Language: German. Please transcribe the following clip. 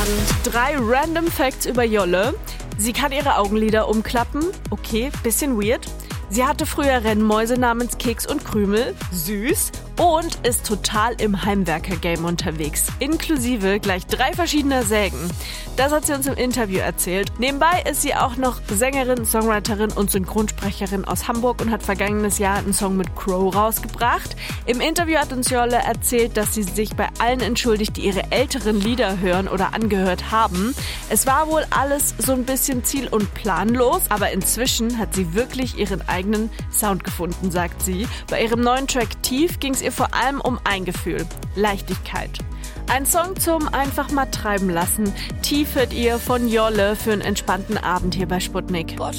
3 Random Facts über Jolle. Sie kann ihre Augenlider umklappen. Okay, bisschen weird. Sie hatte früher Rennmäuse namens Keks und Krümel. Süß. Und ist total im Heimwerker-Game unterwegs. Inklusive gleich 3 verschiedener Sägen. Das hat sie uns im Interview erzählt. Nebenbei ist sie auch noch Sängerin, Songwriterin und Synchronsprecherin aus Hamburg und hat vergangenes Jahr einen Song mit Crow rausgebracht. Im Interview hat uns Jolle erzählt, dass sie sich bei allen entschuldigt, die ihre älteren Lieder hören oder angehört haben. Es war wohl alles so ein bisschen ziel- und planlos, aber inzwischen hat sie wirklich ihren eigenen Sound gefunden, sagt sie. Bei ihrem neuen Track Tief ging es ihr vor allem um ein Gefühl: Leichtigkeit. Ein Song zum einfach mal treiben lassen. Tief hört ihr von Jolle für einen entspannten Abend hier bei Sputnik.